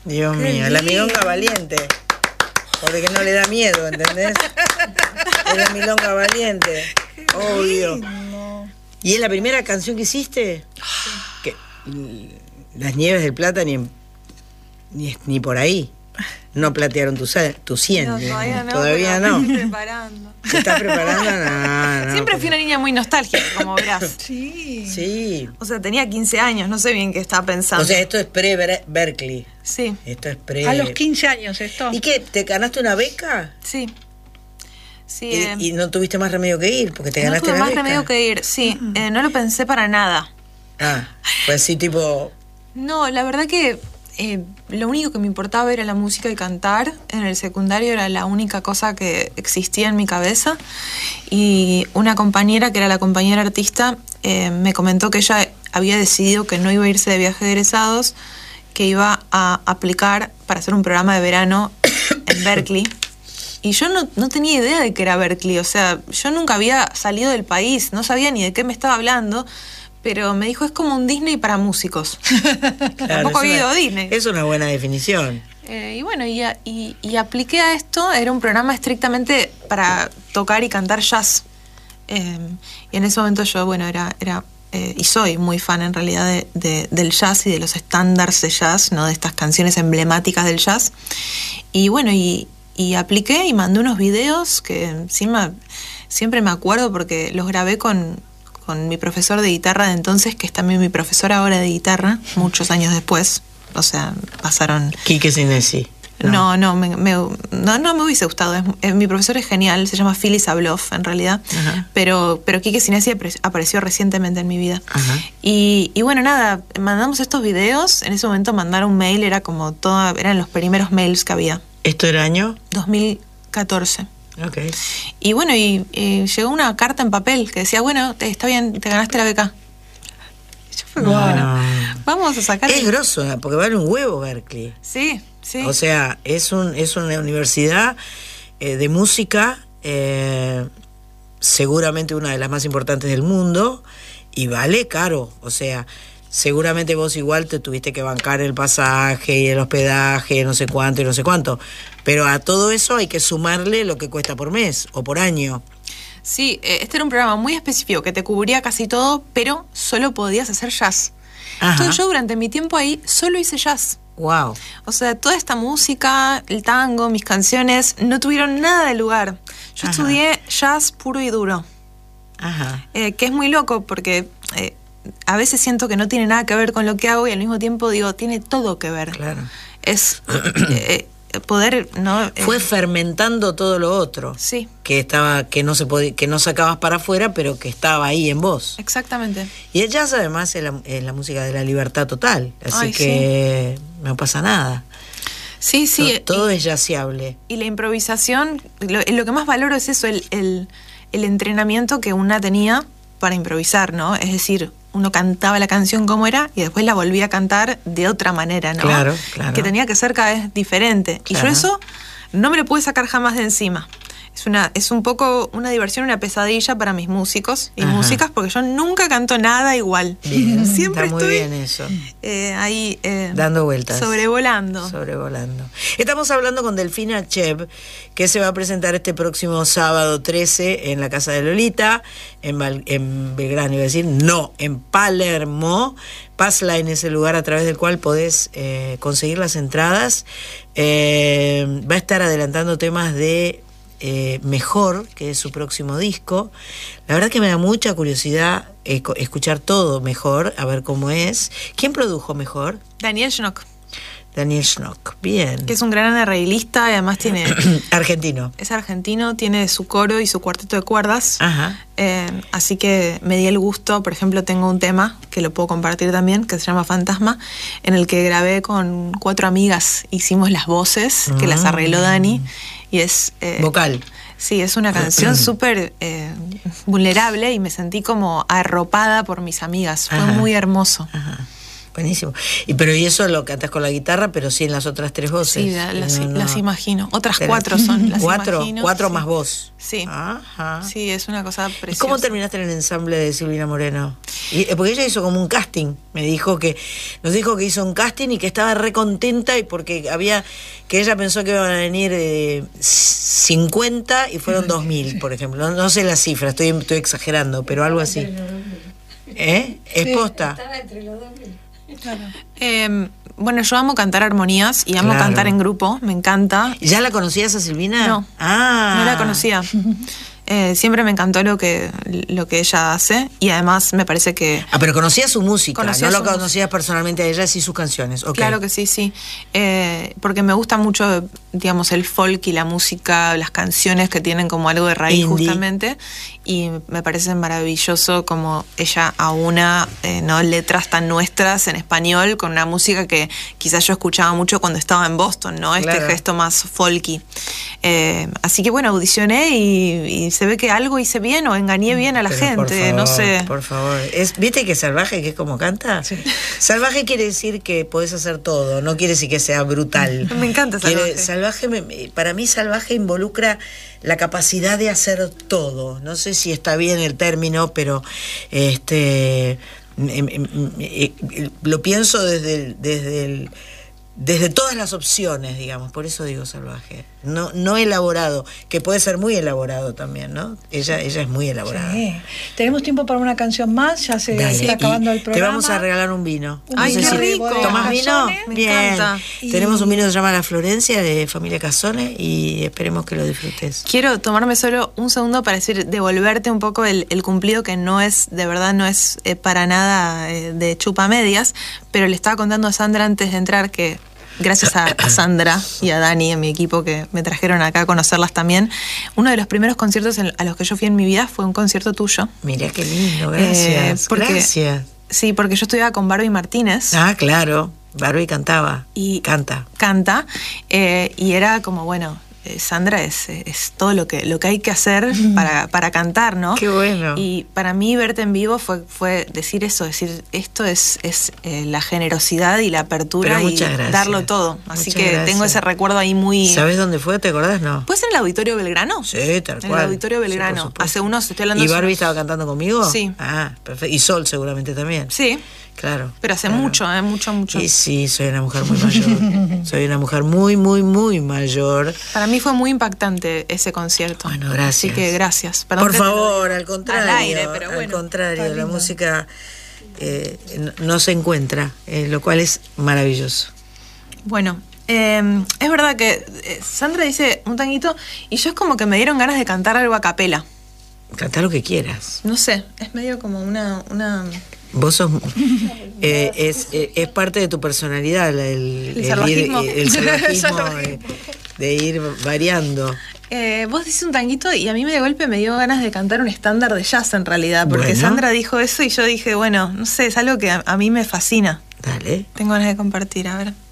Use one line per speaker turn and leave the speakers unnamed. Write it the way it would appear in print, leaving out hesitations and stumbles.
Dios mío, la milonga valiente. Porque no le da miedo, ¿entendés? Es la milonga valiente. Obvio. ¿Y es la primera canción que hiciste? Que Las Nieves del Plata ni por ahí. No platearon tu 100.
No,
todavía no.
Me estoy preparando.
¿Te estás preparando? No,
Siempre fui una niña muy nostálgica, como verás.
Sí.
O sea, tenía 15 años, no sé bien qué estaba pensando.
O sea, esto es pre-Berkeley.
Sí.
Esto es pre...
A los 15 años esto.
¿Y qué? ¿Te ganaste una beca?
Sí.
¿Y no tuviste más remedio que ir? Porque te ganaste la beca.
No tuve más remedio que ir, sí. No lo pensé para nada.
Pues sí, tipo...
No, la verdad que lo único que me importaba era la música y cantar. En el secundario era la única cosa que existía en mi cabeza. Y una compañera, que era la compañera artista, me comentó que ella había decidido que no iba a irse de viaje de egresados, que iba a aplicar para hacer un programa de verano en Berkeley. Y yo no tenía idea de que era Berkeley. O sea, yo nunca había salido del país, no sabía ni de qué me estaba hablando. Pero me dijo, es como un Disney para músicos.
Claro,
tampoco había ido a Disney.
Es una buena definición.
Y bueno, y apliqué a esto. Era un programa estrictamente para tocar y cantar jazz. Y en ese momento yo, bueno, era y soy muy fan en realidad del jazz y de los estándares de jazz, ¿no? De estas canciones emblemáticas del jazz. Y bueno, y apliqué y mandé unos videos que encima siempre me acuerdo porque los grabé con mi profesor de guitarra de entonces, que es también mi profesor ahora de guitarra, muchos años después. O sea, pasaron...
Quique Sinesi.
No me hubiese gustado. Mi profesor es genial, se llama Phyllis Sabloff en realidad. Ajá. Pero Quique Sinesi apareció recientemente en mi vida. Ajá. Y bueno, nada, mandamos estos videos. En ese momento mandar un mail era como eran los primeros mails que había.
¿Esto era año?
2014.
Okay.
Y bueno, y llegó una carta en papel que decía, bueno, está bien, te ganaste la beca. Yo fue como, bueno, vamos a sacar...
Es grosso, porque vale un huevo Berkeley.
Sí.
O sea, es una universidad de música, seguramente una de las más importantes del mundo, y vale caro. O sea, seguramente vos igual te tuviste que bancar el pasaje y el hospedaje, no sé cuánto y no sé cuánto. Pero a todo eso hay que sumarle lo que cuesta por mes o por año.
Sí, este era un programa muy específico que te cubría casi todo, pero solo podías hacer jazz. Ajá. Entonces yo durante mi tiempo ahí solo hice jazz.
Wow.
O sea, toda esta música, el tango, mis canciones, no tuvieron nada de lugar. Yo estudié jazz puro y duro. Ajá. Que es muy loco porque... a veces siento que no tiene nada que ver con lo que hago y al mismo tiempo digo, tiene todo que ver.
Claro.
Es poder, ¿no?
Fue fermentando todo lo otro.
Sí.
Que no sacabas para afuera, pero que estaba ahí en vos.
Exactamente.
Y el jazz además es la música de la libertad total. Así que no pasa nada.
Sí.
Todo es jazziable.
Y la improvisación, lo que más valoro es eso, el entrenamiento que una tenía para improvisar, ¿no? Es decir, uno cantaba la canción como era y después la volvía a cantar de otra manera, ¿no?
Claro.
Que tenía que ser cada vez diferente. Claro. Y yo eso no me lo pude sacar jamás de encima. Es un poco una diversión, una pesadilla para mis músicos y músicas, porque yo nunca canto nada igual.
Bien,
siempre
está muy
estoy
bien eso.
Ahí
dando vueltas.
Sobrevolando.
Estamos hablando con Delfina Chev, que se va a presentar este próximo sábado 13 en la Casa de Lolita, en Belgrano, iba a decir, no, en Palermo. Passline es el lugar a través del cual podés conseguir las entradas. Va a estar adelantando temas de Mejor, que es su próximo disco. La verdad que me da mucha curiosidad escuchar todo Mejor, a ver cómo es. ¿Quién produjo Mejor?
Daniel Schnock,
bien.
que es un gran arreglista y además tiene...
argentino.
Es argentino, tiene su coro y su cuarteto de cuerdas.
Ajá.
Así que me di el gusto, por ejemplo, tengo un tema que lo puedo compartir también, que se llama Fantasma, en el que grabé con 4 amigas, hicimos las voces, que las arregló Dani, y es...
vocal.
Sí, es una canción súper vulnerable y me sentí como arropada por mis amigas. Fue muy hermoso.
Ajá. Buenísimo. Pero ¿y eso lo cantas con la guitarra, pero sí en las otras 3 voces?
Sí, las imagino. Otras 4 son, las imagino.
4
sí.
más vos.
Sí.
Ajá.
Sí, es una cosa preciosa.
¿Y cómo terminaste en el ensamble de Silvina Moreno? Porque ella hizo como un casting. Nos dijo que hizo un casting y que estaba re contenta y porque que ella pensó que iban a venir 50 y fueron 2000, por ejemplo. No sé la cifra, estoy exagerando, pero algo así. ¿Es posta?
Estaba entre los 2000.
Claro. Bueno, yo amo cantar armonías y amo cantar en grupo, me encanta.
¿Ya la conocías a Silvina?
No, no la conocía. Siempre me encantó lo que ella hace y además me parece que...
pero conocías su música, no lo conocías personalmente a ella, sí sus canciones. Okay.
Claro que sí. Porque me gusta mucho, digamos, el folk y la música, las canciones que tienen como algo de raíz indie. Justamente, y me parece maravilloso como ella aúna ¿no? letras tan nuestras en español con una música que quizás yo escuchaba mucho cuando estaba en Boston, ¿no? Este gesto más folky. Así que bueno, audicioné y se ve que algo hice bien o engañé bien a la gente,
por favor,
no sé.
Por favor. ¿Viste que salvaje, que es como canta? Sí. Salvaje quiere decir que podés hacer todo, no quiere decir que sea brutal.
Me encanta salvaje.
Para mí salvaje involucra la capacidad de hacer todo. No sé si está bien el término, pero lo pienso desde todas las opciones, digamos, por eso digo salvaje. No elaborado, que puede ser muy elaborado también, ¿no? Ella es muy elaborada.
Sí. Tenemos tiempo para una canción más, ya se está acabando el programa.
Te vamos a regalar un vino.
¡Ay, qué rico!
¿Tomás vino?
Me
Bien.
encanta.
Tenemos un vino que se llama La Florencia, de Familia Casone, y esperemos que lo disfrutes.
Quiero tomarme solo un segundo para devolverte un poco el cumplido que no es, de verdad, no es para nada de chupamedias, pero le estaba contando a Sandra antes de entrar que gracias a Sandra y a Dani en mi equipo que me trajeron acá a conocerlas también, uno de los primeros conciertos a los que yo fui en mi vida fue un concierto tuyo.
Mira qué lindo, gracias. Gracias.
Sí, porque yo estudiaba con Barbie Martínez.
Claro, Barbie cantaba. Y canta.
Y era como, bueno, Sandra es todo lo que hay que hacer para cantar, ¿no?
Qué bueno.
Y para mí verte en vivo fue decir esto es la generosidad y la apertura y darlo todo. Así que tengo ese recuerdo ahí muy...
¿Sabes dónde fue? ¿Te acordás? No.
¿Puede ser en el Auditorio Belgrano?
Sí, tal cual.
En el Auditorio Belgrano. Sí, hace unos, estoy hablando...
¿Y Barbie estaba cantando conmigo?
Sí.
Perfecto. Y Sol seguramente también.
Sí.
Claro.
Pero hace mucho.
Y sí, soy una mujer muy mayor. Soy una mujer muy, muy, muy mayor.
Para mí fue muy impactante ese concierto.
Bueno, gracias.
Así que gracias. Perdón,
por favor, al contrario.
Al aire, pero bueno.
Al contrario, la música no se encuentra, lo cual es maravilloso.
Bueno, es verdad que Sandra dice un tanguito y yo es como que me dieron ganas de cantar algo a capela.
Cantar lo que quieras.
No sé, es medio como una...
Vos sos... es parte de tu personalidad el
salvajismo.
El salvajismo de ir variando.
Vos dices un tanguito y a mí de golpe me dio ganas de cantar un estándar de jazz en realidad, porque Sandra dijo eso y yo dije, bueno, no sé, es algo que a mí me fascina.
Dale.
Tengo ganas de compartir, a ver.